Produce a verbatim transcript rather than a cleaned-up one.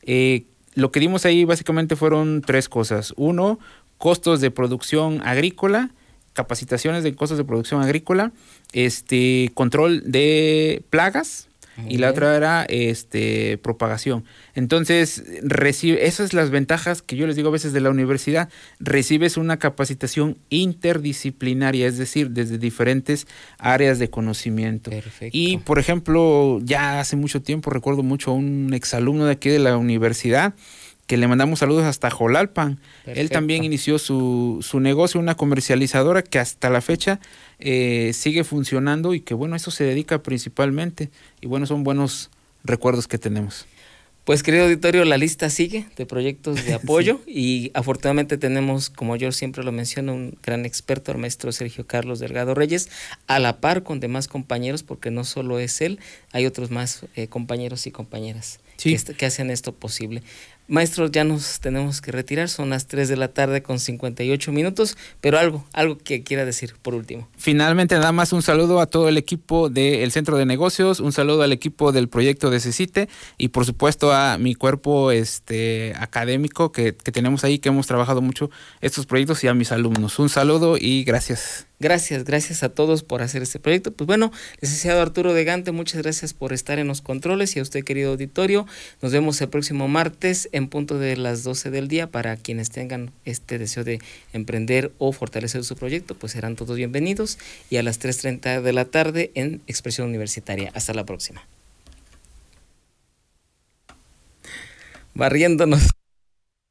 Eh, lo que dimos ahí básicamente fueron tres cosas. Uno, costos de producción agrícola, capacitaciones de costos de producción agrícola, este, control de plagas. Muy y la bien. Otra era este, propagación. Entonces, recibe, esas son las ventajas que yo les digo a veces de la universidad. Recibes una capacitación interdisciplinaria, es decir, desde diferentes áreas de conocimiento. Perfecto. Y, por ejemplo, ya hace mucho tiempo, recuerdo mucho a un exalumno de aquí de la universidad, que le mandamos saludos hasta Jolalpan. Perfecto. Él también inició su, su negocio, una comercializadora que hasta la fecha eh, sigue funcionando y que bueno, eso se dedica principalmente. Y bueno, son buenos recuerdos que tenemos. Pues querido auditorio, la lista sigue de proyectos de apoyo sí. Y afortunadamente tenemos, como yo siempre lo menciono, un gran experto, el maestro Sergio Carlos Delgado Reyes, a la par con demás compañeros, porque no solo es él, hay otros más eh, compañeros y compañeras sí. que, que hacen esto posible. Maestro, ya nos tenemos que retirar, son las tres de la tarde con cincuenta y ocho minutos, pero algo, algo que quiera decir por último. Finalmente, nada más un saludo a todo el equipo del Centro de Negocios, un saludo al equipo del proyecto de CECITE y por supuesto a mi cuerpo este, académico que, que tenemos ahí, que hemos trabajado mucho estos proyectos y a mis alumnos. Un saludo y gracias. Gracias, gracias a todos por hacer este proyecto. Pues bueno, licenciado Arturo de Gante, muchas gracias por estar en los controles y a usted, querido auditorio, nos vemos el próximo martes en punto de las doce del día. Para quienes tengan este deseo de emprender o fortalecer su proyecto, pues serán todos bienvenidos, y a las tres treinta de la tarde en Expresión Universitaria. Hasta la próxima. Barriéndonos.